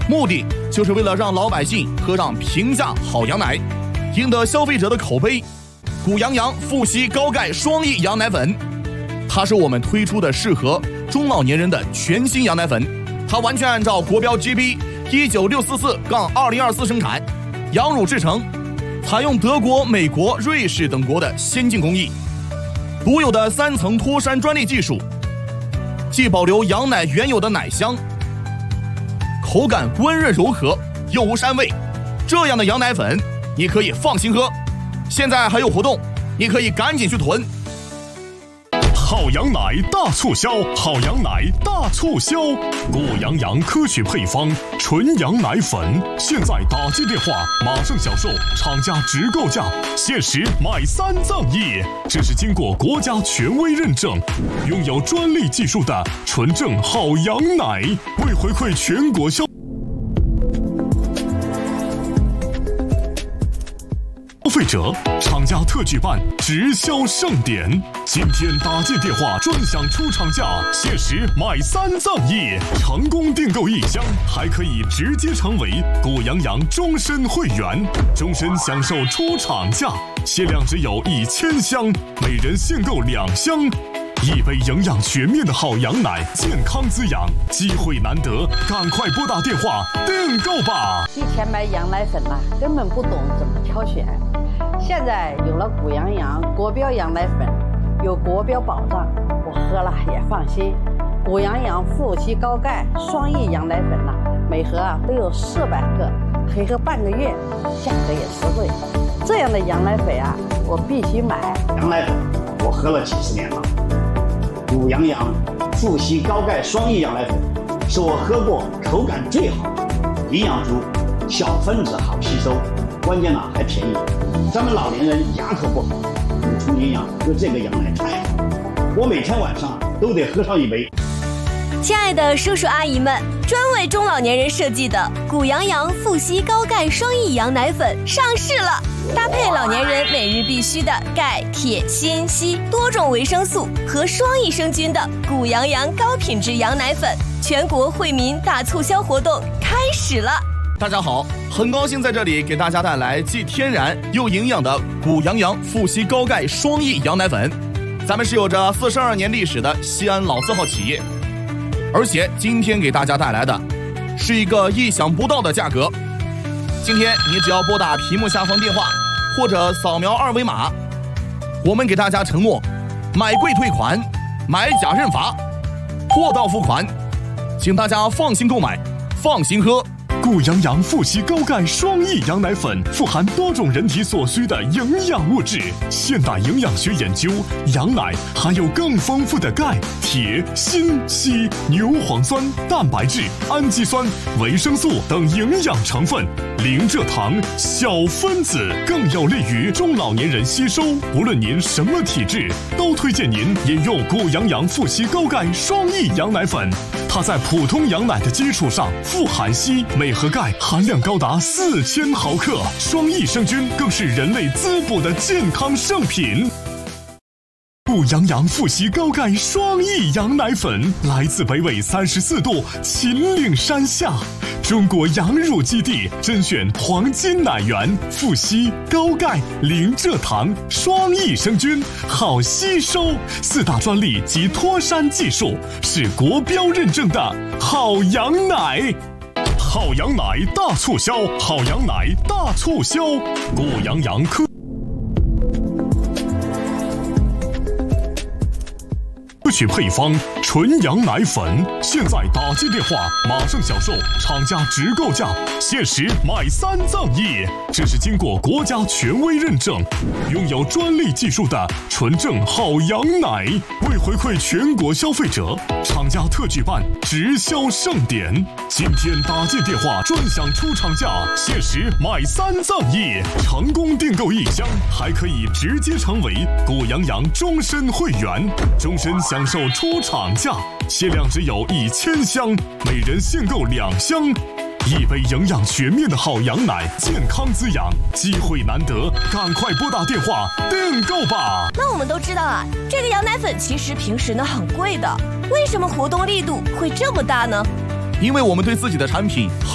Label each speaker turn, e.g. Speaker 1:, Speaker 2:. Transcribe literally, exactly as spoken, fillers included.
Speaker 1: 目的就是为了让老百姓喝上平价好羊奶，赢得消费者的口碑。谷羊羊富硒高钙双益羊奶粉，它是我们推出的适合中老年人的全新羊奶粉，它完全按照国标 G B 一九六四四杠二零二四生产，羊乳制成，采用德国、美国、瑞士等国的先进工艺，独有的三层脱山专利技术，既保留羊奶原有的奶香，口感温润柔和，又无膻味。这样的羊奶粉你可以放心喝，现在还有活动，你可以赶紧去囤。
Speaker 2: 好羊奶大促销，好羊奶大促销，谷羊羊科学配方纯羊奶粉，现在打进电话马上享受厂家直购价，限时买三赠一。这是经过国家权威认证，拥有专利技术的纯正好羊奶，为回馈全国消消费者，厂家特举办直销盛典，今天打进电话专享出厂价，限时买三赠一，成功订购一箱还可以直接成为谷羊羊终身会员，终身享受出厂价，限量只有一千箱，每人限购两箱。一杯营养全面的好羊奶，健康滋养，机会难得，赶快拨打电话订购吧。
Speaker 3: 以前买羊奶粉啊，根本不懂怎么挑选，现在有了谷羊羊国标羊奶粉，有国标保障，我喝了也放心。谷羊羊富硒高钙双益羊奶粉呐、啊，每盒啊都有四百克，可以喝半个月，价格也实惠。这样的羊奶粉啊，我必须买。
Speaker 4: 羊奶粉我喝了几十年了。谷羊羊富硒高钙双益羊奶粉是我喝过口感最好的，营养足，小分子好吸收，关键呢还便宜。咱们老年人牙口不好，补充营养，喝这个羊奶太好了，我每天晚上都得喝上一杯。
Speaker 5: 亲爱的叔叔阿姨们，专为中老年人设计的谷羊羊富硒高钙双益羊奶粉上市了，搭配老年人每日必须的钙、铁、锌、硒多种维生素和双益生菌的谷羊羊高品质羊奶粉，全国惠民大促销活动开始了。
Speaker 1: 大家好，很高兴在这里给大家带来既天然又营养的谷羊羊富硒高钙双益羊奶粉。咱们是有着四十二年历史的西安老字号企业，而且今天给大家带来的是一个意想不到的价格。今天你只要拨打屏幕下方电话或者扫描二维码，我们给大家承诺买贵退款，买假认罚，货到付款，请大家放心购买，放心喝。
Speaker 2: 谷羊羊富硒高钙双益羊奶粉富含多种人体所需的营养物质。现代营养学研究，羊奶含有更丰富的钙、铁、锌、硒、牛磺酸、蛋白质、氨基酸、维生素等营养成分，零蔗糖，小分子，更有利于中老年人吸收。无论您什么体质，都推荐您饮用谷羊羊富硒高钙双益羊奶粉。它在普通羊奶的基础上富含硒，每盒钙含量高达四千毫克，双益生菌更是人类滋补的健康圣品。谷羊羊富硒高钙双益羊奶粉来自北纬三十四度秦岭山下，中国羊乳基地甄选黄金奶源，富硒、高钙、零蔗糖，双益生菌，好吸收，四大专利及脱山技术，是国标认证的好羊奶。好羊奶大促销，好羊奶大促销，谷羊羊科科学配方纯羊奶粉，现在打进电话马上享受厂家直购价，限时买三赠一。这是经过国家权威认证，拥有专利技术的纯正好羊奶，为回馈全国消费者，厂家特举办直销盛典，今天打进电话专享出厂价，限时买三赠一，成功订购一箱还可以直接成为谷羊羊终身会员，终身享享受出厂价，限量只有一千箱，每人限购两箱。一杯营养全面的好羊奶，健康滋养，机会难得，赶快拨打电话订购吧。
Speaker 5: 那我们都知道啊，这个羊奶粉其实平时呢很贵的，为什么活动力度会这么大呢？
Speaker 1: 因为我们对自己的产品